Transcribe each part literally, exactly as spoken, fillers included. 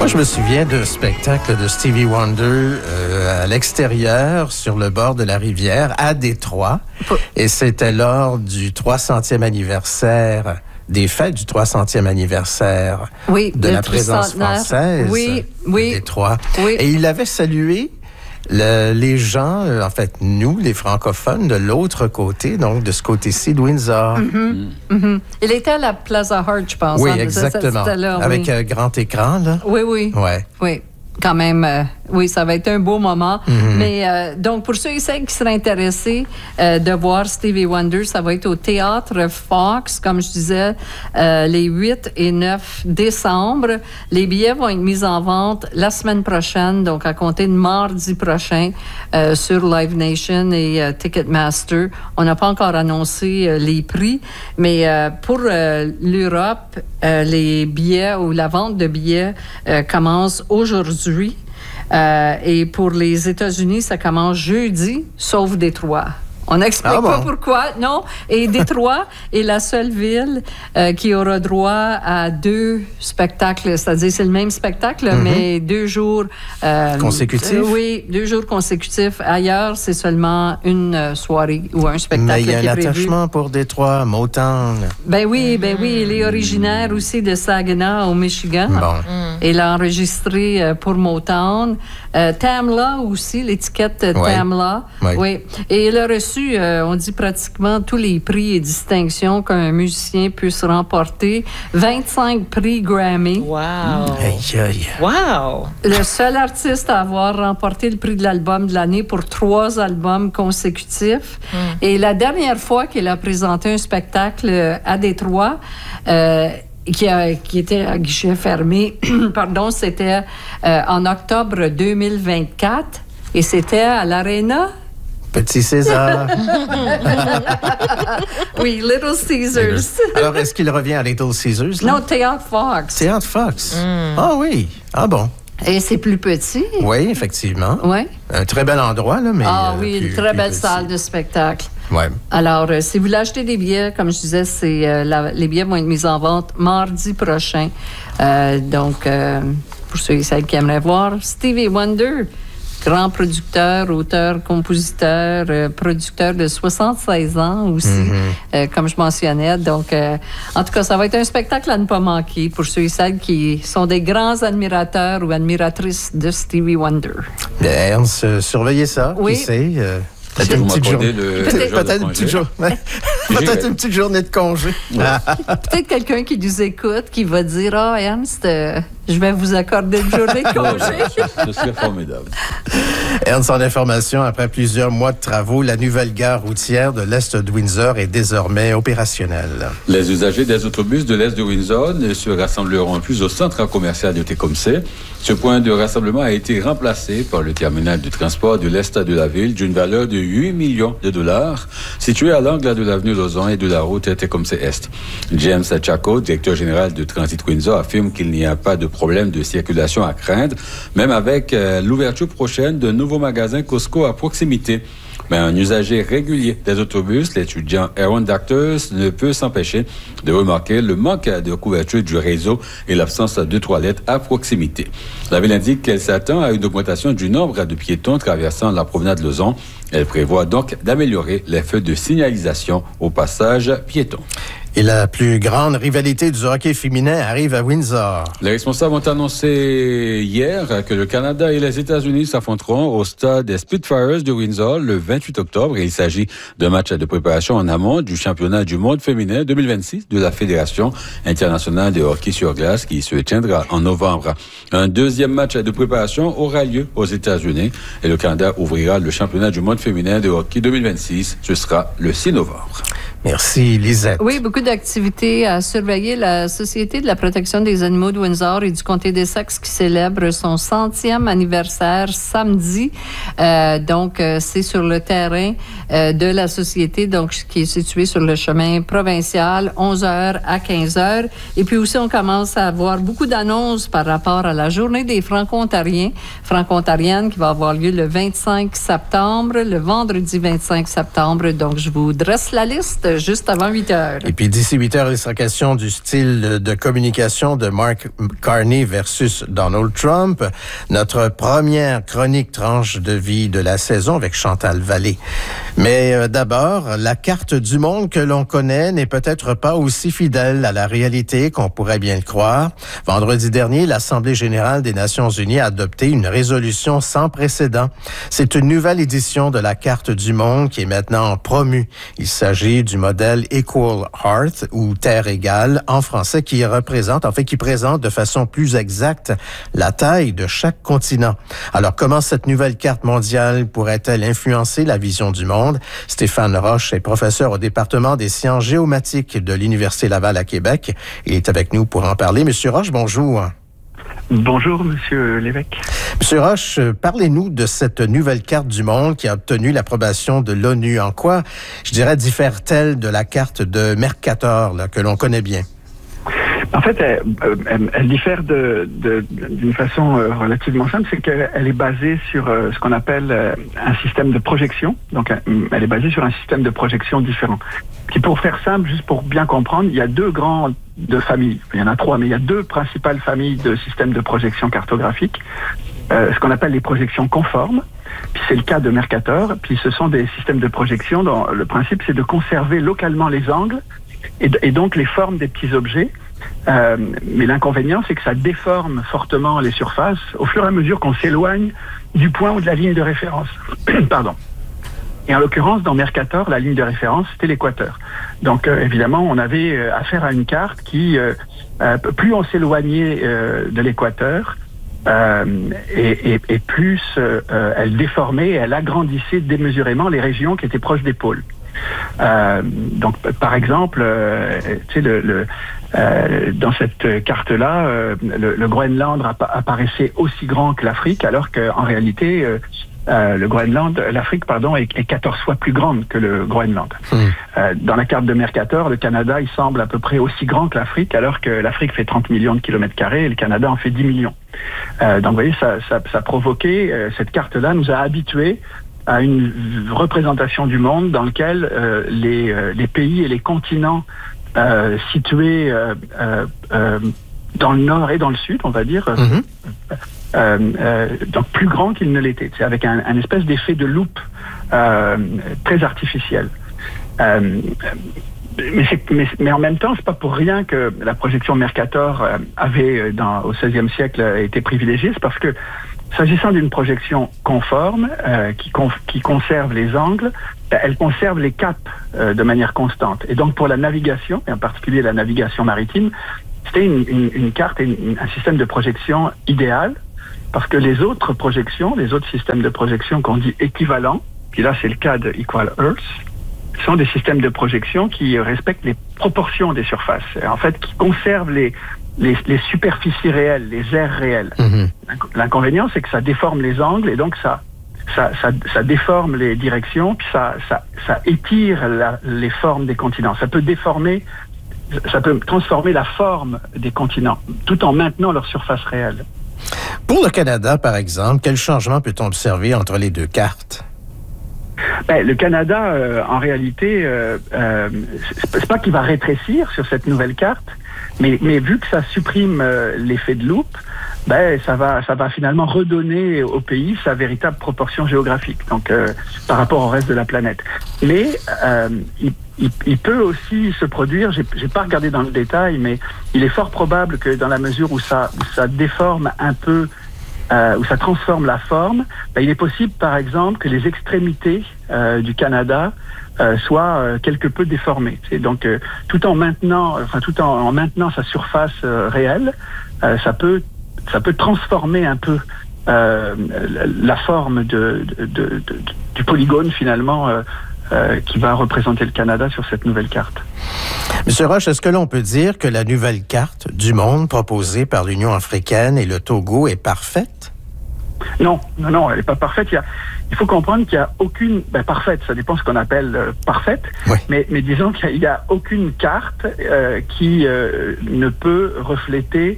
Moi, je me souviens de spectacle de Stevie Wonder euh, à l'extérieur, sur le bord de la rivière, à Détroit. Et c'était lors du trois centième anniversaire, des fêtes du trois centième anniversaire oui, de la présence française oui, oui, à Détroit. Oui. Et il avait salué le, les gens, euh, en fait, nous, les francophones, de l'autre côté, donc de ce côté-ci de Windsor. Mm-hmm. Mm-hmm. Il était à la Plaza Hart, je pense. Oui, hein, exactement. Ça, là, avec oui. un grand écran, là. Oui, oui. Ouais. Oui. Quand même, euh, oui, ça va être un beau moment. Mm-hmm. Mais euh, donc, pour ceux et celles qui seraient intéressés euh, de voir Stevie Wonder, ça va être au Théâtre Fox, comme je disais, euh, les huit et neuf décembre. Les billets vont être mis en vente la semaine prochaine, donc à compter de mardi prochain, euh, sur Live Nation et euh, Ticketmaster. On n'a pas encore annoncé euh, les prix, mais euh, pour euh, l'Europe, euh, les billets ou la vente de billets euh, commence aujourd'hui. Euh, et pour les États-Unis, ça commence jeudi, sauf Détroit. On n'explique ah bon? pas pourquoi, non. Et Détroit est la seule ville euh, qui aura droit à deux spectacles, c'est-à-dire c'est le même spectacle, mm-hmm. mais deux jours... Euh, consécutifs? Euh, oui, deux jours consécutifs. Ailleurs, c'est seulement une euh, soirée ou un spectacle mais il y a qui un est prévu. attachement pour Détroit, Motown. Ben oui, ben oui. Il est originaire aussi de Saginaw, au Michigan. Bon. Mm. Il a enregistré euh, pour Motown. Euh, Tamla aussi, l'étiquette euh, ouais. Tamla. Ouais. Oui. Et il a reçu Euh, on dit pratiquement tous les prix et distinctions qu'un musicien puisse remporter. vingt-cinq prix Grammy. Wow! Aïe, aïe. Wow! Le seul artiste à avoir remporté le prix de l'album de l'année pour trois albums consécutifs. Mm. Et la dernière fois qu'il a présenté un spectacle à Détroit, euh, Qui, a, qui était à guichet fermé, pardon, c'était euh, en octobre deux mille vingt-quatre et c'était à l'Arena. Petit César. Oui, Little Caesars. Alors, est-ce qu'il revient à Little Caesars? Là? Non, Théâtre Fox. Théâtre Fox. Mm. Ah oui. Ah bon. Et c'est plus petit. Oui, effectivement. Oui. Un très bel endroit, là, mais... Ah euh, oui, plus, une très plus belle petit. salle de spectacle. Oui. Alors, euh, si vous voulez acheter des billets, comme je disais, c'est, euh, la, les billets vont être mis en vente mardi prochain. Euh, donc, euh, pour ceux et celles qui aimeraient voir, Stevie Wonder, grand producteur, auteur, compositeur, euh, producteur de soixante-seize ans aussi, mm-hmm. euh, comme je mentionnais. Donc, euh, en tout cas, ça va être un spectacle à ne pas manquer pour ceux et celles qui sont des grands admirateurs ou admiratrices de Stevie Wonder. Bien, on se surveillez ça, oui. Qui sait, euh... Peut-être une petite journée de peut-être, peut-être une petite journée. Ouais. Peut-être une petite journée de congé. Ouais. Peut-être quelqu'un qui nous écoute qui va dire ah oh, Ernst, euh, je vais vous accorder une journée de congé. Ce serait formidable. Ernst, en information, après plusieurs mois de travaux, la nouvelle gare routière de l'Est de Windsor est désormais opérationnelle. Les usagers des autobus de l'Est de Windsor ne se rassembleront plus au centre commercial de Tecumseh. Ce point de rassemblement a été remplacé par le terminal de transport de l'Est de la ville d'une valeur de huit millions de dollars, situé à l'angle de l'avenue Lauson et de la route Tecumseh-Est. James Chaco, directeur général de Transit Windsor, affirme qu'il n'y a pas de problème de circulation à craindre, même avec euh, l'ouverture prochaine d'un nouveau magasin Costco à proximité. Mais un usager régulier des autobus, l'étudiant Aaron Doctors, ne peut s'empêcher de remarquer le manque de couverture du réseau et l'absence de toilettes à proximité. La ville indique qu'elle s'attend à une augmentation du nombre de piétons traversant la promenade Lauson. Elle prévoit donc d'améliorer les feux de signalisation au passage piéton. Et la plus grande rivalité du hockey féminin arrive à Windsor. Les responsables ont annoncé hier que le Canada et les États-Unis s'affronteront au stade des Spitfires de Windsor le vingt-huit octobre. Et il s'agit d'un match de préparation en amont du championnat du monde féminin deux mille vingt-six de la Fédération internationale de hockey sur glace qui se tiendra en novembre. Un deuxième match de préparation aura lieu aux États-Unis et le Canada ouvrira le championnat du monde féminin de hockey deux mille vingt-six. Ce sera le six novembre. Merci, Lisette. Oui, beaucoup d'activités à surveiller. La Société de la protection des animaux de Windsor et du comté d'Essex qui célèbre son centième anniversaire samedi. Euh, donc, euh, c'est sur le terrain euh, de la Société, donc qui est situé sur le chemin provincial, onze heures à quinze heures. Et puis aussi, on commence à avoir beaucoup d'annonces par rapport à la Journée des Franco-Ontariens, franco-ontariennes, qui va avoir lieu le vingt-cinq septembre, le vendredi vingt-cinq septembre. Donc, je vous dresse la liste juste avant huit heures. Et puis, Et d'ici huit heures, il sera question du style de communication de Mark Carney versus Donald Trump. Notre première chronique tranche de vie de la saison avec Chantal Vallée. Mais euh, d'abord, la carte du monde que l'on connaît n'est peut-être pas aussi fidèle à la réalité qu'on pourrait bien le croire. Vendredi dernier, l'Assemblée générale des Nations unies a adopté une résolution sans précédent. C'est une nouvelle édition de la carte du monde qui est maintenant promue. Il s'agit du modèle Equal Hearth ou Terre égale en français qui représente, en fait, qui présente de façon plus exacte la taille de chaque continent. Alors, comment cette nouvelle carte mondiale pourrait-elle influencer la vision du monde? Stéphane Roche est professeur au département des sciences géomatiques de l'Université Laval à Québec. Il est avec nous pour en parler. Monsieur Roche, bonjour. Bonjour, Monsieur l'évêque. Monsieur Roche, parlez-nous de cette nouvelle carte du monde qui a obtenu l'approbation de l'ONU. En quoi, je dirais, diffère-t-elle de la carte de Mercator, là, que l'on connaît bien? En fait, elle, elle, elle diffère de, de, d'une façon euh, relativement simple, c'est qu'elle elle est basée sur euh, ce qu'on appelle euh, un système de projection. Donc, elle est basée sur un système de projection différent. Puis pour faire simple, juste pour bien comprendre, il y a deux grandes de familles. Il y en a trois, mais il y a deux principales familles de systèmes de projection cartographique. Euh, ce qu'on appelle les projections conformes. Puis c'est le cas de Mercator. Puis ce sont des systèmes de projection dont le principe, c'est de conserver localement les angles et, et donc les formes des petits objets. Euh, mais l'inconvénient, c'est que ça déforme fortement les surfaces au fur et à mesure qu'on s'éloigne du point ou de la ligne de référence. Pardon. Et en l'occurrence, dans Mercator, la ligne de référence, c'était l'équateur. Donc, euh, évidemment, on avait euh, affaire à une carte qui, euh, euh, plus on s'éloignait euh, de l'équateur, euh, et, et, et plus euh, elle déformait, elle agrandissait démesurément les régions qui étaient proches des pôles. Euh, donc, par exemple, euh, tu sais, le, le, euh, dans cette carte-là, euh, le, le Groenland apparaissait aussi grand que l'Afrique, alors qu'en réalité, euh, euh, le Groenland, l'Afrique, pardon, est, est quatorze fois plus grande que le Groenland. Mmh. Euh, dans la carte de Mercator, le Canada, il semble à peu près aussi grand que l'Afrique, alors que l'Afrique fait trente millions de kilomètres carrés et le Canada en fait dix millions. Euh, donc, vous voyez, ça, ça, ça a provoqué, euh, cette carte-là nous a habitués à une représentation du monde dans lequel euh, les, euh, les pays et les continents euh, situés euh, euh, euh, dans le nord et dans le sud, on va dire, mm-hmm. euh, euh, donc plus grands qu'ils ne l'étaient, c'est avec un, un espèce d'effet de loupe euh, très artificiel. Euh, mais, c'est, mais, mais en même temps, c'est pas pour rien que la projection Mercator euh, avait, dans, au seizième siècle, été privilégiée, c'est parce que s'agissant d'une projection conforme, euh, qui, conf- qui conserve les angles, elle conserve les caps euh, de manière constante. Et donc pour la navigation, et en particulier la navigation maritime, c'était une, une, une carte et une, un système de projection idéal, parce que les autres projections, les autres systèmes de projection qu'on dit équivalents, puis là c'est le cas de Equal Earth, sont des systèmes de projection qui respectent les proportions des surfaces, et en fait qui conservent les Les, les superficies réelles, les aires réelles. Mmh. L'inconvénient, c'est que ça déforme les angles et donc ça, ça, ça, ça déforme les directions, puis ça, ça, ça étire la, les formes des continents. Ça peut déformer, ça peut transformer la forme des continents, tout en maintenant leur surface réelle. Pour le Canada, par exemple, quel changement peut-on observer entre les deux cartes? Ben, le Canada, euh, en réalité, euh, euh, c'est pas qu'il va rétrécir sur cette nouvelle carte, mais, mais vu que ça supprime euh, l'effet de loupe, ben ça va, ça va finalement redonner au pays sa véritable proportion géographique, donc euh, par rapport au reste de la planète. Mais euh, il, il, il peut aussi se produire, j'ai, j'ai pas regardé dans le détail, mais il est fort probable que dans la mesure où ça, où ça déforme un peu. Euh, où ça transforme la forme, ben, il est possible, par exemple, que les extrémités euh, du Canada euh, soient euh, quelque peu déformées. C'est donc, euh, tout en maintenant, enfin, tout en, en maintenant sa surface euh, réelle, euh, ça peut, ça peut transformer un peu euh, la forme de, de, de, de, du polygone finalement. Euh, Euh, qui va représenter le Canada sur cette nouvelle carte. Monsieur Roche, est-ce que l'on peut dire que la nouvelle carte du monde proposée par l'Union africaine et le Togo est parfaite? Non, non, non, elle n'est pas parfaite. Il, y a, il faut comprendre qu'il n'y a aucune... Ben, parfaite, ça dépend de ce qu'on appelle euh, parfaite, oui. mais, mais disons qu'il n'y a, a aucune carte euh, qui euh, ne peut refléter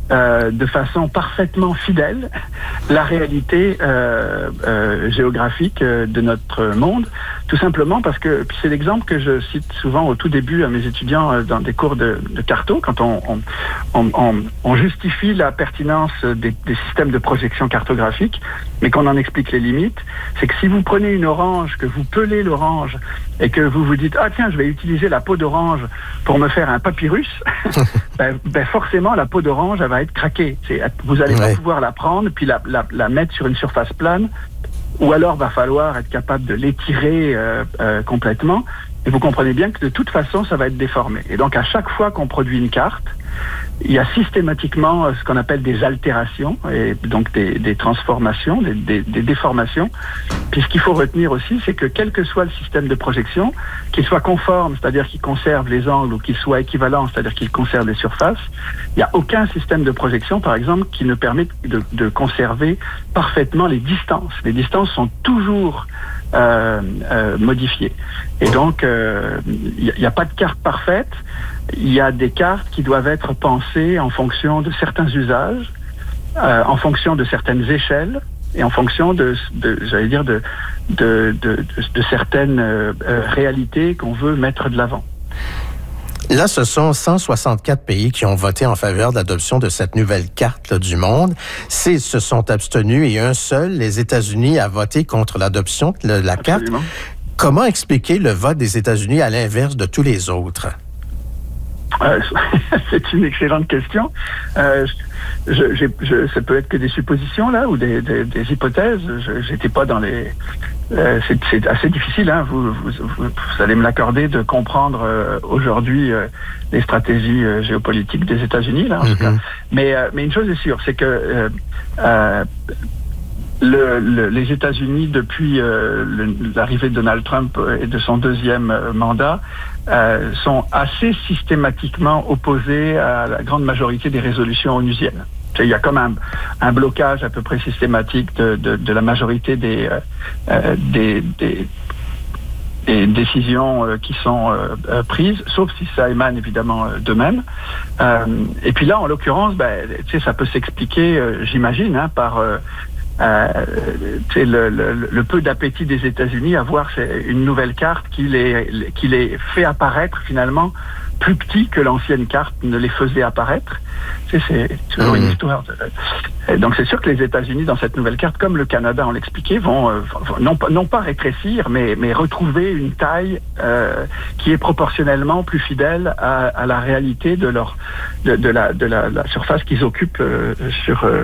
euh, de façon parfaitement fidèle la réalité euh, euh, géographique euh, de notre monde, tout simplement parce que, puis c'est l'exemple que je cite souvent au tout début à mes étudiants euh, dans des cours de, de carto, quand on, on, on, on, on justifie la pertinence des, des systèmes de projection cartographique, mais qu'on en explique les limites, c'est que si vous prenez une orange, que vous pelez l'orange, et que vous vous dites « Ah tiens, je vais utiliser la peau d'orange pour me faire un papyrus », ben, ben forcément, la peau d'orange, elle va être craquée. C'est, vous n'allez ouais. pas pouvoir la prendre, puis la, la, la mettre sur une surface plane, ou alors va falloir être capable de l'étirer euh, euh, complètement. Et vous comprenez bien que de toute façon, ça va être déformé. Et donc, à chaque fois qu'on produit une carte, il y a systématiquement ce qu'on appelle des altérations, et donc des, des transformations, des, des, des déformations. Puis ce qu'il faut retenir aussi, c'est que quel que soit le système de projection, qu'il soit conforme, c'est-à-dire qu'il conserve les angles, ou qu'il soit équivalent, c'est-à-dire qu'il conserve les surfaces, il n'y a aucun système de projection, par exemple, qui ne permet de, de conserver parfaitement les distances. Les distances sont toujours euh, euh, modifiées. Et donc, il euh, n'y a, a pas de carte parfaite. Il y a des cartes qui doivent être pensées en fonction de certains usages, euh, en fonction de certaines échelles et en fonction de, de j'allais dire, de, de, de, de, de certaines euh, réalités qu'on veut mettre de l'avant. Là, ce sont cent soixante-quatre pays qui ont voté en faveur de l'adoption de cette nouvelle carte là, du monde. S'ils se sont abstenus et un seul, les États-Unis, a voté contre l'adoption de la Absolument. carte. Comment expliquer le vote des États-Unis à l'inverse de tous les autres? Euh, c'est une excellente question. Euh, je, j'ai, je, ça peut être que des suppositions là ou des, des, des hypothèses. Je, j'étais pas dans les. Euh, c'est, c'est assez difficile. Hein, vous, vous, vous, vous allez me l'accorder de comprendre euh, aujourd'hui euh, les stratégies euh, géopolitiques des États-Unis là. En mm-hmm. tout cas. Mais euh, mais une chose est sûre, c'est que euh, euh, Le, le, les États-Unis, depuis euh, le, l'arrivée de Donald Trump et de son deuxième euh, mandat, euh, sont assez systématiquement opposés à la grande majorité des résolutions onusiennes. Il y a comme un, un blocage à peu près systématique de, de, de la majorité des, euh, des, des, des décisions euh, qui sont euh, prises, sauf si ça émane évidemment euh, d'eux-mêmes. Euh, et puis là, en l'occurrence, ben, tu sais, ça peut s'expliquer, euh, j'imagine, hein, par euh, Euh, c'est le, le, le peu d'appétit des États-Unis à voir une nouvelle carte qui les, qui les fait apparaître finalement plus petits que l'ancienne carte ne les faisait apparaître. C'est, c'est toujours mmh. une histoire. De... Donc c'est sûr que les États-Unis, dans cette nouvelle carte, comme le Canada, on l'expliquait, vont euh, non, non pas rétrécir, mais, mais retrouver une taille euh, qui est proportionnellement plus fidèle à, à la réalité de, leur, de, de, la, de la, la surface qu'ils occupent euh, sur... Euh,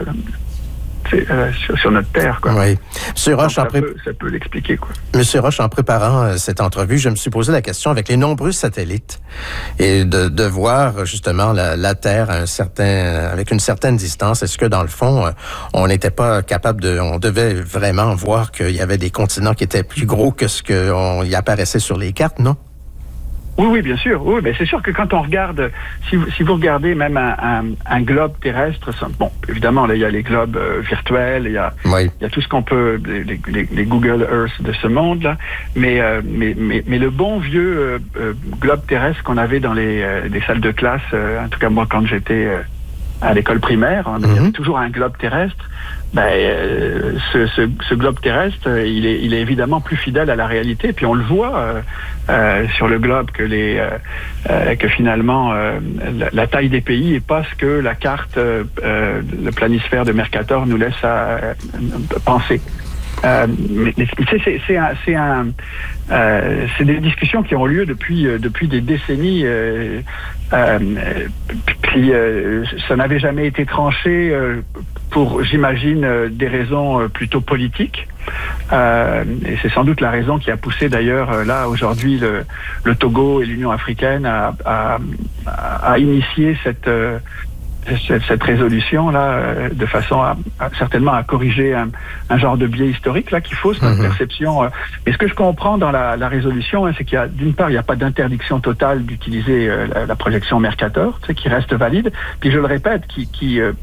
Euh, sur, sur notre terre, quoi. Oui. Monsieur Roche, ça, en pré... peut, ça peut l'expliquer, quoi. Monsieur Roche, en préparant euh, cette entrevue, je me suis posé la question avec les nombreux satellites et de, de voir justement la, la Terre à un certain, avec une certaine distance. Est-ce que dans le fond, euh, on n'était pas capable de, on devait vraiment voir qu'il y avait des continents qui étaient plus gros que ce qu'on y apparaissait sur les cartes, non? Oui, oui, bien sûr. Oui, mais c'est sûr que quand on regarde, si vous, si vous regardez même un, un, un globe terrestre, bon, évidemment, là, il y a les globes euh, virtuels, il y a, oui. il y a tout ce qu'on peut, les, les, les Google Earth de ce monde-là, mais, euh, mais, mais, mais le bon vieux euh, euh, globe terrestre qu'on avait dans les, euh, les salles de classe, euh, en tout cas moi quand j'étais euh, à l'école primaire, on mm-hmm. avait toujours un globe terrestre. Ben, euh, ce, ce, ce globe terrestre, euh, il est, il est évidemment plus fidèle à la réalité. Et puis on le voit euh, euh, sur le globe que les, euh, euh, que finalement euh, la, la taille des pays est pas ce que la carte, euh, euh, le planisphère de Mercator nous laisse à, euh, penser. Euh, mais, mais tu sais, c'est, c'est un, c'est un, euh, c'est des discussions qui ont lieu depuis euh, depuis des décennies. Euh, euh, puis euh, ça n'avait jamais été tranché euh, pour, j'imagine, euh, des raisons euh, plutôt politiques. Euh, et c'est sans doute la raison qui a poussé d'ailleurs euh, là aujourd'hui le, le Togo et l'Union africaine à, à, à initier cette euh, Cette, cette résolution-là, euh, de façon à, à, certainement à corriger un, un genre de biais historique là qui fausse notre mm-hmm. perception. Euh. Mais ce que je comprends dans la, la résolution, hein, c'est qu'il y a, d'une part, il n'y a pas d'interdiction totale d'utiliser euh, la, la projection Mercator, tu sais, qui reste valide. Puis je le répète, qui, qui euh,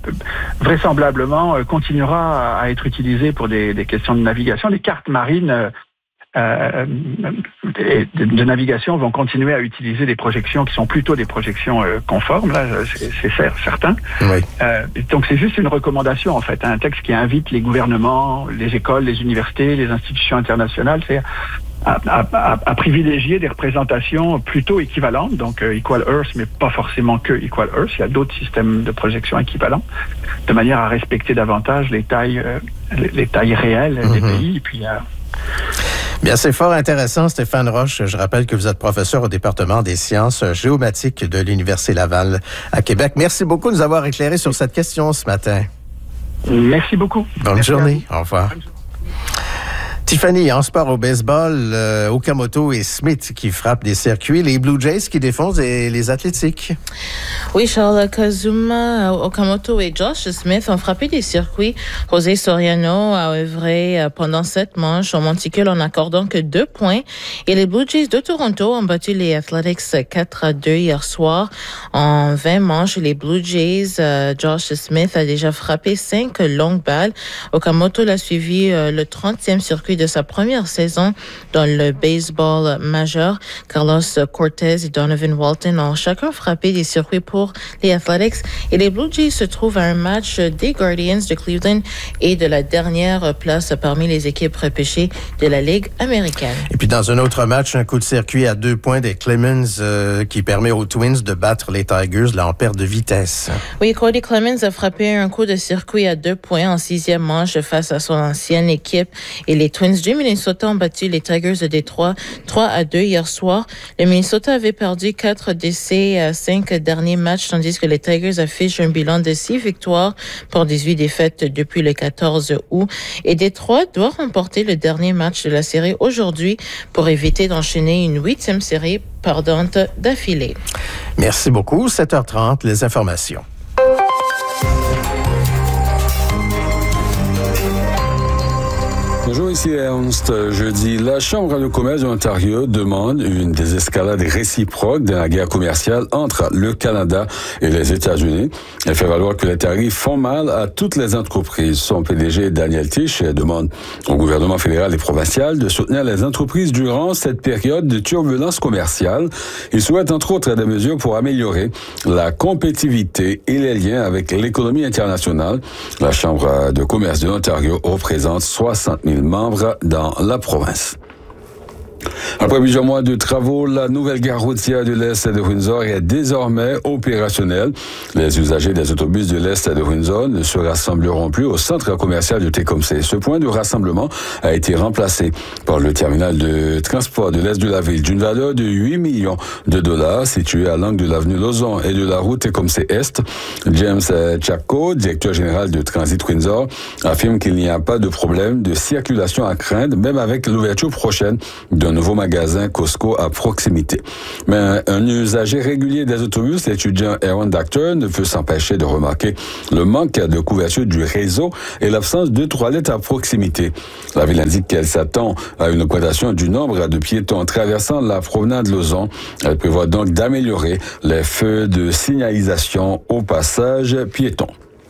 vraisemblablement euh, continuera à, à être utilisée pour des, des questions de navigation. Les cartes marines euh, euh, de, de navigation vont continuer à utiliser des projections qui sont plutôt des projections euh, conformes, là, c'est, c'est certain. Oui. Euh, donc c'est juste une recommandation en fait, un texte qui invite les gouvernements, les écoles, les universités, les institutions internationales, c'est À, à, à privilégier des représentations plutôt équivalentes, donc euh, Equal Earth, mais pas forcément que Equal Earth. Il y a d'autres systèmes de projection équivalents, de manière à respecter davantage les tailles, euh, les, les tailles réelles mm-hmm. des pays. Et puis, euh... Bien, c'est fort intéressant, Stéphane Roche. Je rappelle que vous êtes professeur au département des sciences géomatiques de l'Université Laval à Québec. Merci beaucoup de nous avoir éclairé sur cette question ce matin. Merci beaucoup. Bonne Merci journée. Au revoir. Tiffany, en sport au baseball, euh, Okamoto et Smith qui frappent des circuits, les Blue Jays qui défoncent les, les Athlétiques. Oui, Charles, Kazuma Okamoto et Josh Smith ont frappé des circuits. José Soriano a œuvré pendant sept manches au monticule en accordant que deux points. Et les Blue Jays de Toronto ont battu les Athletics quatre à deux hier soir. En vingt manches, les Blue Jays, euh, Josh Smith a déjà frappé cinq longues balles. Okamoto l'a suivi euh, le trentième circuit de sa première saison dans le baseball majeur. Carlos Cortez et Donovan Walton ont chacun frappé des circuits pour les Athletics et les Blue Jays se trouvent à un match des Guardians de Cleveland et de la dernière place parmi les équipes repêchées de la Ligue américaine. Et puis dans un autre match, un coup de circuit à deux points des Clemens euh, qui permet aux Twins de battre les Tigers là en perte de vitesse. Oui, Cody Clemens a frappé un coup de circuit à deux points en sixième manche face à son ancienne équipe et les Twins du Minnesota ont battu les Tigers de Détroit trois à deux hier soir. Le Minnesota avait perdu quatre de ses cinq derniers matchs, tandis que les Tigers affichent un bilan de six victoires pour dix-huit défaites depuis le quatorze août. Et Détroit doit remporter le dernier match de la série aujourd'hui pour éviter d'enchaîner une huitième série perdante d'affilée. Merci beaucoup. sept heures trente, les informations. Bonjour, ici Ernst. Jeudi, la Chambre de commerce de l'Ontario demande une désescalade réciproque dans la guerre commerciale entre le Canada et les États-Unis. Elle fait valoir que les tarifs font mal à toutes les entreprises. Son P D G, Daniel Tisch, demande au gouvernement fédéral et provincial de soutenir les entreprises durant cette période de turbulence commerciale. Il souhaite entre autres des mesures pour améliorer la compétitivité et les liens avec l'économie internationale. La Chambre de commerce de l'Ontario représente soixante mille membres dans la province. Après plusieurs mois de travaux, la nouvelle gare routière de l'Est de Windsor est désormais opérationnelle. Les usagers des autobus de l'Est de Windsor ne se rassembleront plus au centre commercial de Tecumseh. Ce point de rassemblement a été remplacé par le terminal de transport de l'Est de la ville d'une valeur de huit millions de dollars situé à l'angle de l'avenue Lauson et de la route Tecumseh-Est. James Chacko, directeur général de Transit Windsor, affirme qu'il n'y a pas de problème de circulation à craindre, même avec l'ouverture prochaine d'un nouveau magasin Costco à proximité. Mais un usager régulier des autobus, l'étudiant Aaron Doctor, ne peut s'empêcher de remarquer le manque de couverture du réseau et l'absence de toilettes à proximité. La ville indique qu'elle s'attend à une augmentation du nombre de piétons traversant la promenade Lauson. Elle prévoit donc d'améliorer les feux de signalisation au passage piéton.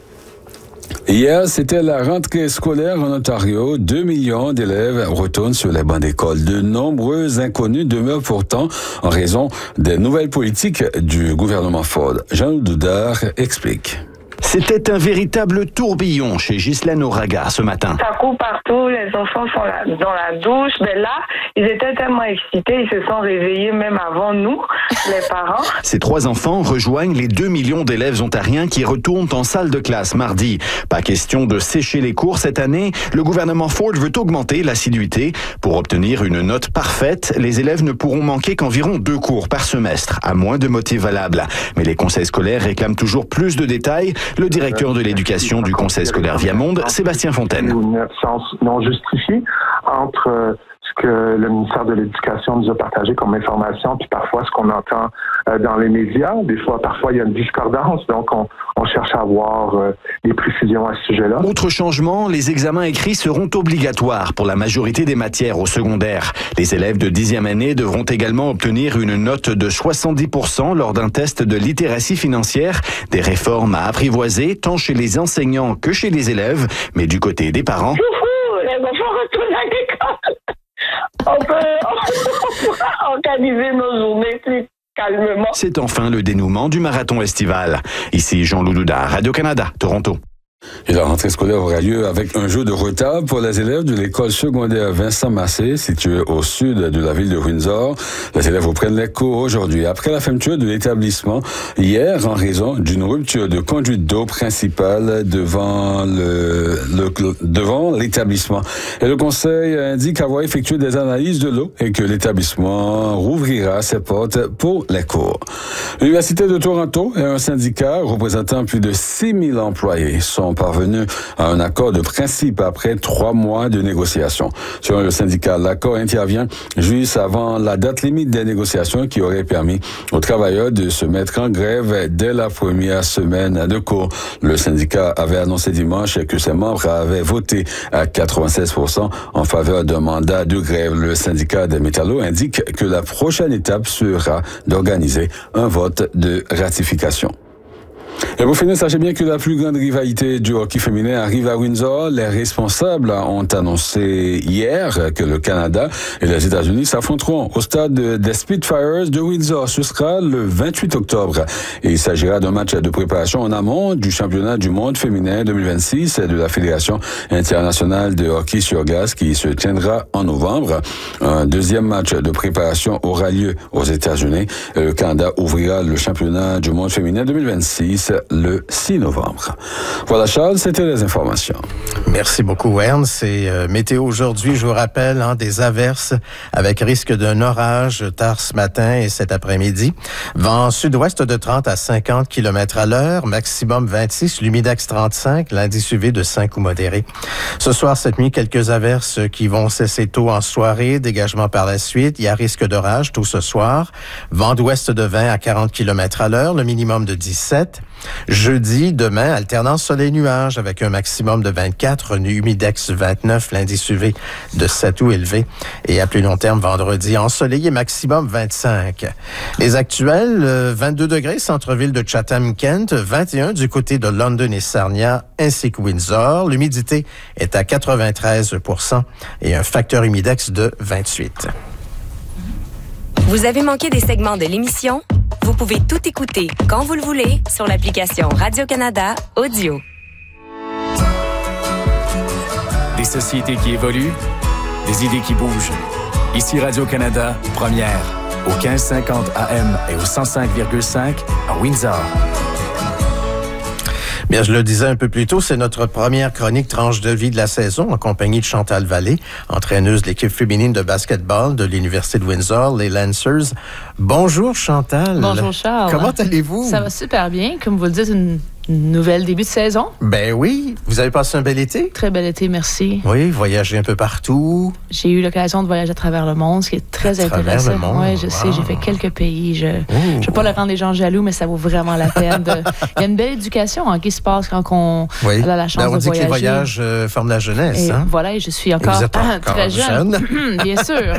Hier, c'était la rentrée scolaire en Ontario. Deux millions d'élèves retournent sur les bancs d'école. De nombreux inconnus demeurent pourtant en raison des nouvelles politiques du gouvernement Ford. Jean Doudard explique. C'était un véritable tourbillon chez Ghislaine Oraga ce matin. Ça court partout, les enfants sont là, dans la douche. Mais là, ils étaient tellement excités, ils se sont réveillés même avant nous, les parents. Ces trois enfants rejoignent les deux millions d'élèves ontariens qui retournent en salle de classe mardi. Pas question de sécher les cours cette année. Le gouvernement Ford veut augmenter l'assiduité. Pour obtenir une note parfaite, les élèves ne pourront manquer qu'environ deux cours par semestre, à moins de motifs valables. Mais les conseils scolaires réclament toujours plus de détails. Le directeur de l'éducation du conseil scolaire Viamonde, Sébastien Fontaine. Une absence non justifiée entre ce que le ministère de l'Éducation nous a partagé comme information, puis parfois ce qu'on entend dans les médias. Des fois, parfois, il y a une discordance, donc on, on cherche à avoir euh, des précisions à ce sujet-là. Autre changement, les examens écrits seront obligatoires pour la majorité des matières au secondaire. Les élèves de dixième année devront également obtenir une note de soixante-dix pour cent lors d'un test de littératie financière. Des réformes à apprivoiser, tant chez les enseignants que chez les élèves, mais du côté des parents. Youhou, les enfants retournent à l'école. on peut, on pourra organiser nos journées plus calmement. C'est enfin le dénouement du marathon estival. Ici Jean-Loup Doudard, Radio-Canada, Toronto. Et la rentrée scolaire aura lieu avec un jour de retard pour les élèves de l'école secondaire Vincent Massé, située au sud de la ville de Windsor. Les élèves reprennent les cours aujourd'hui, après la fermeture de l'établissement hier en raison d'une rupture de conduite d'eau principale devant le, le devant l'établissement. Et le conseil indique avoir effectué des analyses de l'eau et que l'établissement rouvrira ses portes pour les cours. L'Université de Toronto et un syndicat représentant plus de six mille employés sont parvenus à un accord de principe après trois mois de négociations. Selon le syndicat, l'accord intervient juste avant la date limite des négociations qui aurait permis aux travailleurs de se mettre en grève dès la première semaine de cours. Le syndicat avait annoncé dimanche que ses membres avaient voté à quatre-vingt-seize pour cent en faveur d'un mandat de grève. Le syndicat des métallos indique que la prochaine étape sera d'organiser un vote de ratification. Et pour finir, sachez bien que la plus grande rivalité du hockey féminin arrive à Windsor. Les responsables ont annoncé hier que le Canada et les États-Unis s'affronteront au stade des Spitfires de Windsor. Ce sera le vingt-huit octobre. Et il s'agira d'un match de préparation en amont du championnat du monde féminin deux mille vingt-six de la Fédération internationale de hockey sur glace qui se tiendra en novembre. Un deuxième match de préparation aura lieu aux États-Unis. Le Canada ouvrira le championnat du monde féminin deux mille vingt-six le six novembre. Voilà, Charles, c'était les informations. Merci beaucoup, Ernst. C'est euh, météo aujourd'hui, je vous rappelle, hein, des averses avec risque d'un orage tard ce matin et cet après-midi. Vent sud-ouest de trente à cinquante kilomètres à l'heure, maximum vingt-six, l'humidex trente-cinq, l'indice U V de cinq ou modéré. Ce soir, cette nuit, quelques averses qui vont cesser tôt en soirée, dégagement par la suite. Il y a risque d'orage tôt ce soir. Vent d'ouest de vingt à quarante kilomètres à l'heure, le minimum de dix-sept. Jeudi, demain, alternance soleil-nuage avec un maximum de vingt-quatre, un humidex vingt-neuf, l'indice U V de sept ou élevé. Et à plus long terme, vendredi, ensoleillé, maximum vingt-cinq. Les actuels, vingt-deux degrés, centre-ville de Chatham-Kent, vingt et un du côté de London et Sarnia, ainsi que Windsor. L'humidité est à quatre-vingt-treize pour cent et un facteur humidex de vingt-huit. Vous avez manqué des segments de l'émission? Vous pouvez tout écouter quand vous le voulez sur l'application Radio-Canada Audio. Des sociétés qui évoluent, des idées qui bougent. Ici Radio-Canada, première, au quinze cinquante A M et au cent cinq virgule cinq à Windsor. Bien, je le disais un peu plus tôt, c'est notre première chronique tranche de vie de la saison en compagnie de Chantal Vallée, entraîneuse de l'équipe féminine de basketball de l'Université de Windsor, les Lancers. Bonjour Chantal. Bonjour Charles. Comment allez-vous? Ça va super bien. Comme vous le dites, une nouvelle début de saison. Ben oui. Vous avez passé un bel été? Très bel été, merci. Oui, voyagé un peu partout. J'ai eu l'occasion de voyager à travers le monde, ce qui est très à intéressant. Le monde. Oui, je wow. sais, j'ai fait quelques pays. Je ne veux pas le rendre les gens jaloux, mais ça vaut vraiment la peine. De... Il y a une belle éducation hein, qui se passe quand on oui. a la chance ben, on de dit voyager. Que les voyages euh, forment la jeunesse. Et hein? Voilà, et je suis encore, vous êtes encore très jeune. jeune. Bien sûr.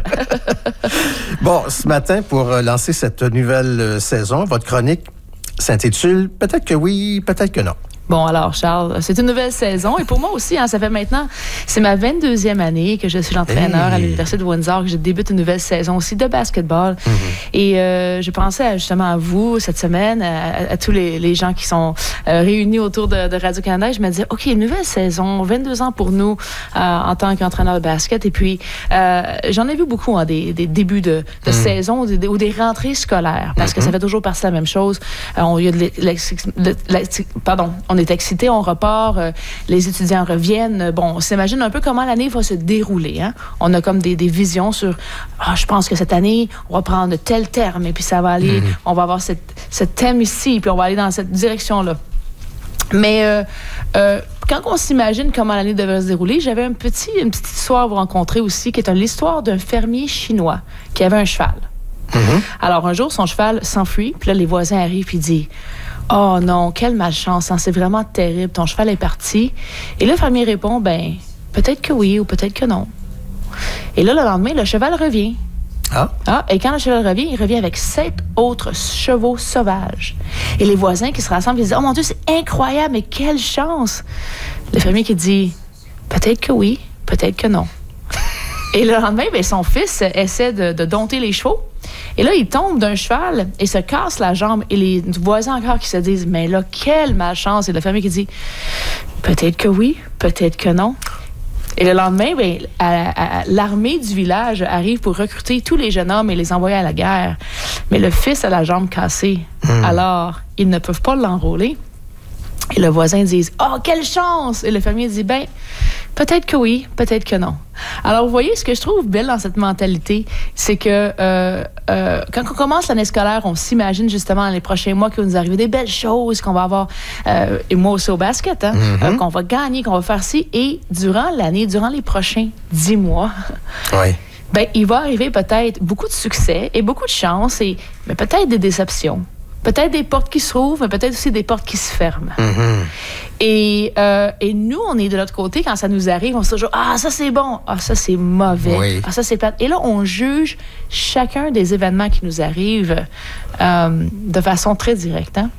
Bon, ce matin, pour lancer cette nouvelle saison, votre chronique s'intitule « Peut-être que oui, peut-être que non ». Bon, alors, Charles, c'est une nouvelle saison. Et pour moi aussi, hein, ça fait maintenant, c'est ma vingt-deuxième année que je suis l'entraîneur hey. à l'Université de Windsor, que je débute une nouvelle saison aussi de basketball. Mm-hmm. Et euh, je pensais à, justement à vous cette semaine, à, à tous les, les gens qui sont euh, réunis autour de, de Radio-Canada. Et je me disais, OK, une nouvelle saison, vingt-deux ans pour nous euh, en tant qu'entraîneur de basket. Et puis, euh, j'en ai vu beaucoup, hein, des, des débuts de, de mm. saison ou des, ou des rentrées scolaires, parce mm-hmm. que ça fait toujours partie de la même chose. Euh, on, y a de l'ex, de, l'ex, pardon, on est excité, on repart, euh, les étudiants reviennent. Bon, on s'imagine un peu comment l'année va se dérouler. Hein? On a comme des, des visions sur, ah, je pense que cette année, on va prendre tel terme et puis ça va aller, mm-hmm. on va avoir cette, ce thème ici, puis on va aller dans cette direction-là. Mais euh, euh, quand on s'imagine comment l'année devrait se dérouler, j'avais un petit, une petite histoire à vous rencontrer aussi, qui est l'histoire d'un fermier chinois qui avait un cheval. Mm-hmm. Alors, un jour, son cheval s'enfuit, puis là, les voisins arrivent et disent « Oh non, quelle malchance, hein, c'est vraiment terrible, ton cheval est parti. » Et là, le fermier répond « Ben, peut-être que oui ou peut-être que non. » Et là, le lendemain, le cheval revient. Ah. Ah, et quand le cheval revient, il revient avec sept autres chevaux sauvages. Et les voisins qui se rassemblent, ils disent « Oh mon Dieu, c'est incroyable, mais quelle chance! » Le fermier qui dit « Peut-être que oui, peut-être que non. » Et le lendemain, bien, son fils essaie de, de dompter les chevaux. Et là, il tombe d'un cheval et se casse la jambe. Et les voisins encore qui se disent, mais là, quelle malchance. Et la famille qui dit, peut-être que oui, peut-être que non. Et le lendemain, bien, à, à, l'armée du village arrive pour recruter tous les jeunes hommes et les envoyer à la guerre. Mais le fils a la jambe cassée. Mmh. Alors, ils ne peuvent pas l'enrôler. Et le voisin dit, oh, quelle chance! Et la famille dit, ben, peut-être que oui, peut-être que non. Alors, vous voyez, ce que je trouve belle dans cette mentalité, c'est que euh, euh, quand on commence l'année scolaire, on s'imagine justement dans les prochains mois qu'il va nous arriver des belles choses, qu'on va avoir, euh, et moi aussi au basket, hein, mm-hmm. euh, qu'on va gagner, qu'on va faire ci. Et durant l'année, durant les prochains dix mois, oui. ben, il va arriver peut-être beaucoup de succès et beaucoup de chance, et, mais peut-être des déceptions. Peut-être des portes qui s'ouvrent, mais peut-être aussi des portes qui se ferment. Mm-hmm. Et, euh, et nous, on est de l'autre côté, quand ça nous arrive, on se dit toujours, ah, ça c'est bon, ah, ça c'est mauvais, oui. ah, ça c'est plate. Et là, on juge chacun des événements qui nous arrivent euh, de façon très directe. Hein?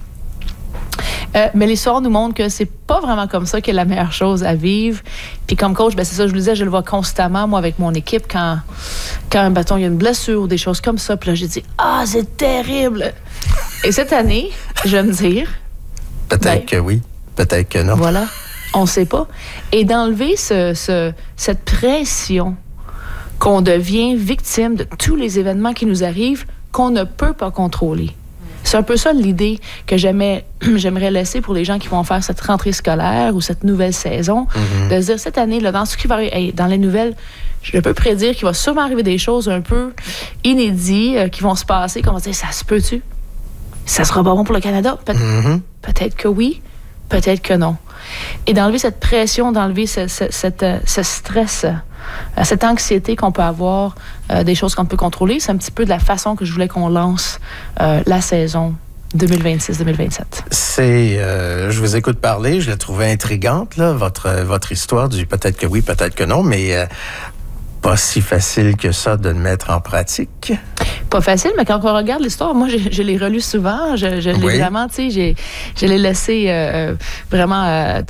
Euh, mais l'histoire nous montre que c'est pas vraiment comme ça qu'est la meilleure chose à vivre. Puis comme coach, ben c'est ça, je le disais, je le vois constamment, moi, avec mon équipe, quand, quand bâton, il y a une blessure ou des choses comme ça. Puis là, j'ai dit, ah, c'est terrible. Et cette année, je vais me dire... Peut-être ben, que oui, peut-être que non. Voilà, on ne sait pas. Et d'enlever ce, ce, cette pression qu'on devient victime de tous les événements qui nous arrivent qu'on ne peut pas contrôler. C'est un peu ça l'idée que j'aimais, j'aimerais laisser pour les gens qui vont faire cette rentrée scolaire ou cette nouvelle saison, mm-hmm. de se dire cette année, là, dans ce qui va arriver, hey, dans les nouvelles, je peux prédire qu'il va sûrement arriver des choses un peu inédites euh, qui vont se passer, qu'on va dire, ça se peut-tu? Ça sera pas bon pour le Canada? Pe- mm-hmm. Peut-être que oui, peut-être que non. Et d'enlever cette pression, d'enlever ce, ce, cette, ce stress, euh, cette anxiété qu'on peut avoir euh, des choses qu'on peut contrôler, c'est un petit peu de la façon que je voulais qu'on lance euh, la saison deux mille vingt-six deux mille vingt-sept. C'est, euh, je vous écoute parler, je la trouvais intrigante, là, votre, votre histoire du peut-être que oui, peut-être que non, mais euh, pas si facile que ça de le mettre en pratique. Pas facile, mais quand on regarde l'histoire, moi, je, je l'ai relu souvent. Je, je l'ai oui. vraiment, tu sais, j'ai, je l'ai laissé euh, vraiment... Euh,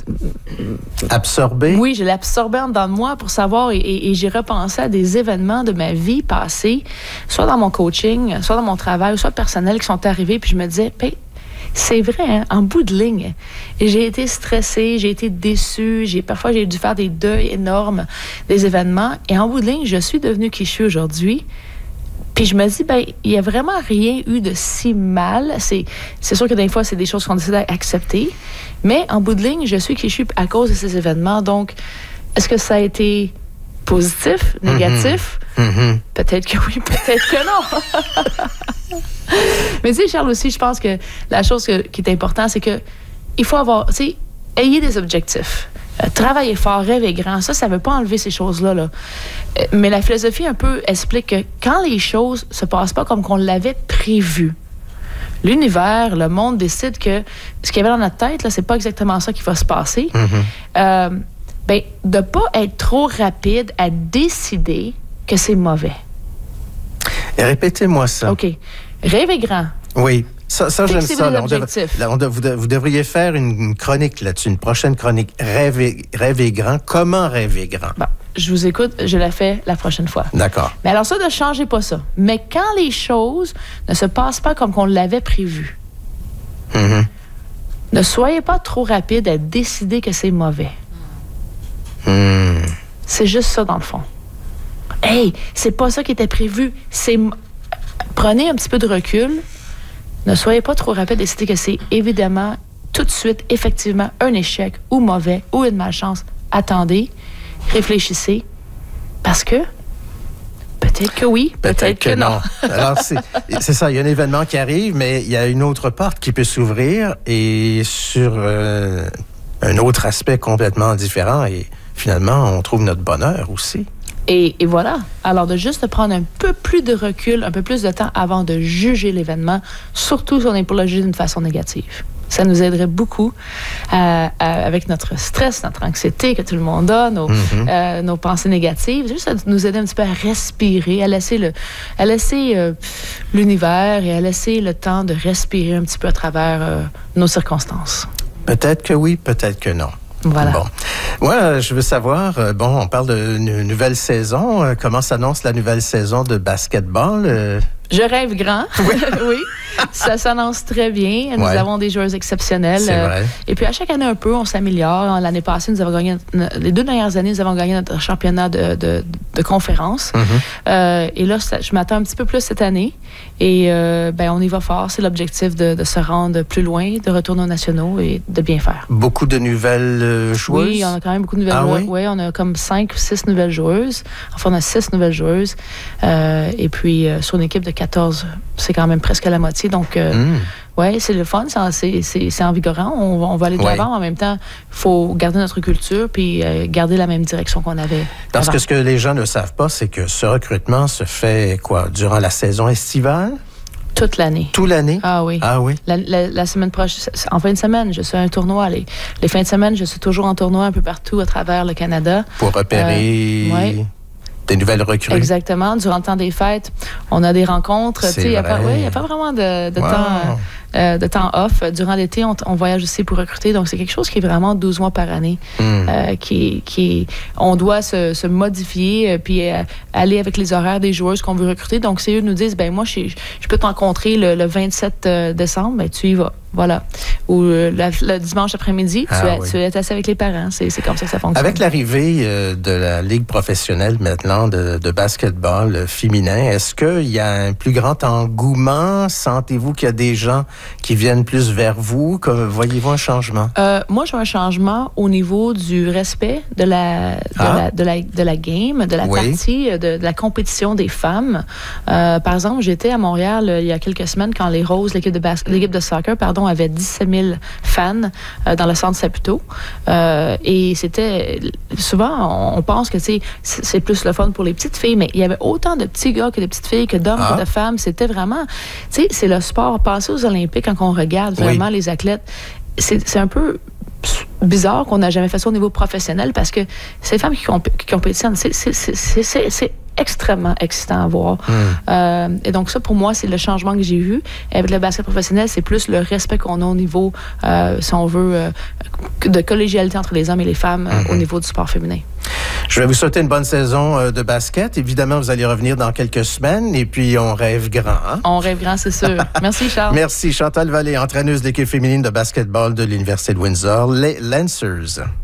absorbé? Oui, je l'ai absorbé en dedans de moi pour savoir, et, et, et j'ai repensé à des événements de ma vie passée, soit dans mon coaching, soit dans mon travail, soit personnel, qui sont arrivés, puis je me disais, ben, c'est vrai, hein, en bout de ligne, j'ai été stressée, j'ai été déçue, j'ai, parfois j'ai dû faire des deuils énormes des événements, et en bout de ligne, je suis devenue qui je suis aujourd'hui. Puis je me dis, ben, il n'y a vraiment rien eu de si mal. C'est, c'est sûr que des fois, c'est des choses qu'on décide d'accepter, mais en bout de ligne, je suis qui je suis à cause de ces événements. Donc, est-ce que ça a été positif, négatif? Mm-hmm. Mm-hmm. Peut-être que oui, peut-être que non. Mais tu sais, Charles, aussi, je pense que la chose que, qui est importante, c'est que il faut avoir, tu sais, ayez des objectifs. Euh, travailler fort, rêver grand, ça, ça ne veut pas enlever ces choses-là. Là. Euh, mais la philosophie un peu explique que quand les choses ne se passent pas comme qu'on l'avait prévu, l'univers, le monde décide que ce qu'il y avait dans notre tête, là, c'est pas exactement ça qui va se passer. Mm-hmm. Euh, ben, de ne pas être trop rapide à décider que c'est mauvais. Et répétez-moi ça. OK. Rêver grand. Oui. Ça, ça j'aime ça. Là, on dev, là, on dev, vous, dev, vous devriez faire une, une chronique là-dessus, une prochaine chronique. Rêver, rêver grand. Comment rêver grand? Bon, je vous écoute, je la fais la prochaine fois. D'accord. Mais alors ça, ne changez pas ça. Mais quand les choses ne se passent pas comme on l'avait prévu, mm-hmm. ne soyez pas trop rapide à décider que c'est mauvais. Mm. C'est juste ça, dans le fond. Hey, c'est pas ça qui était prévu. C'est... Prenez un petit peu de recul. Ne soyez pas trop rapide à décider que c'est évidemment, tout de suite, effectivement, un échec ou mauvais ou une malchance. Attendez, réfléchissez, parce que peut-être que oui, peut-être, peut-être que, que non. non. Alors, c'est, c'est ça, il y a un événement qui arrive, mais il y a une autre porte qui peut s'ouvrir et sur euh, un autre aspect complètement différent et finalement, on trouve notre bonheur aussi. Et, et voilà. Alors, de juste prendre un peu plus de recul, un peu plus de temps avant de juger l'événement, surtout si on est pour le juger d'une façon négative. Ça nous aiderait beaucoup à, à, avec notre stress, notre anxiété que tout le monde a, nos, mm-hmm. euh, nos pensées négatives, juste à nous aider un petit peu à respirer, à laisser, le, à laisser euh, l'univers et à laisser le temps de respirer un petit peu à travers euh, nos circonstances. Peut-être que oui, peut-être que non. Voilà. Bon. Moi, je veux savoir, euh, bon, on parle d'une nouvelle saison. Euh, comment s'annonce la nouvelle saison de basketball? Euh... Je rêve grand. Oui. oui. Ça s'annonce très bien. Nous ouais. avons des joueurs exceptionnels. C'est vrai. Euh, et puis, à chaque année, un peu, on s'améliore. L'année passée, nous avons gagné, les deux dernières années, nous avons gagné notre championnat de, de, de conférence. Mm-hmm. Euh, et là, ça, je m'attends un petit peu plus cette année. Et euh, ben, on y va fort. C'est l'objectif de, de se rendre plus loin, de retourner aux nationaux et de bien faire. Beaucoup de nouvelles euh, joueuses? Oui, on a quand même beaucoup de nouvelles ah, joueuses. Oui? oui, on a comme cinq ou six nouvelles joueuses. Enfin, on a six nouvelles joueuses. Euh, et puis, euh, sur une équipe de quatorze, c'est quand même presque la moitié. Donc, euh, mm. oui, c'est le fun, c'est, c'est, c'est envigorant. On, on va aller de l'avant. Ouais. En même temps, il faut garder notre culture puis euh, garder la même direction qu'on avait. Parce avant. que ce que les gens ne savent pas, c'est que ce recrutement se fait quoi, durant la saison estivale? Toute l'année. Toute l'année? Ah oui. Ah oui. La, la, la semaine prochaine, en fin de semaine, je suis à un tournoi. Les, les fins de semaine, je suis toujours en tournoi un peu partout à travers le Canada. Pour repérer... Euh, oui. Des nouvelles recrues. Exactement. Durant le temps des fêtes, on a des rencontres. Il n'y a, ouais, a pas vraiment de, de, wow. temps, euh, de temps off. Durant l'été, on, on voyage aussi pour recruter. Donc, c'est quelque chose qui est vraiment douze mois par année. Mm. Euh, qui, qui, on doit se, se modifier euh, puis euh, aller avec les horaires des joueuses qu'on veut recruter. Donc, c'est eux qui nous disent, ben moi, je, je peux te rencontrer le, le vingt-sept décembre. Ben, tu y vas. Voilà. Ou euh, la, le dimanche après-midi, ah, tu, es, oui. tu es assis avec les parents. C'est, c'est comme ça que ça fonctionne. Avec l'arrivée euh, de la Ligue professionnelle maintenant de, de basketball euh, féminin, est-ce qu'il y a un plus grand engouement? Sentez-vous qu'il y a des gens qui viennent plus vers vous? Comme, voyez-vous un changement? Euh, moi, je vois un changement au niveau du respect de la, de, ah. la, de, la, de la game, de la oui. partie, de, de la compétition des femmes. Euh, par exemple, j'étais à Montréal euh, il y a quelques semaines quand les Roses, l'équipe de, bas- l'équipe de soccer, pardon, avait dix-sept mille fans euh, dans le centre Saputo. Euh, et c'était... Souvent, on, on pense que c'est, c'est plus le fun pour les petites filles, mais il y avait autant de petits gars que de petites filles, que d'hommes ah. que de femmes. C'était vraiment... Tu sais, c'est le sport. Passer aux Olympiques, quand on regarde vraiment oui. les athlètes, c'est, c'est un peu... bizarre qu'on n'a jamais fait ça au niveau professionnel parce que ces femmes qui, comp- qui compétitionnent, c'est, c'est, c'est, c'est, c'est, c'est extrêmement excitant à voir. Mm. Euh, et donc ça, pour moi, c'est le changement que j'ai vu. Et avec le basket professionnel, c'est plus le respect qu'on a au niveau, euh, si on veut, euh, de collégialité entre les hommes et les femmes mm-hmm. euh, au niveau du sport féminin. Je vais vous souhaiter une bonne saison euh, de basket. Évidemment, vous allez revenir dans quelques semaines et puis on rêve grand. Hein? On rêve grand, c'est sûr. Merci, Charles. Merci, Chantal Vallée, entraîneuse de l'équipe féminine de basketball de l'Université de Windsor, les Lancers.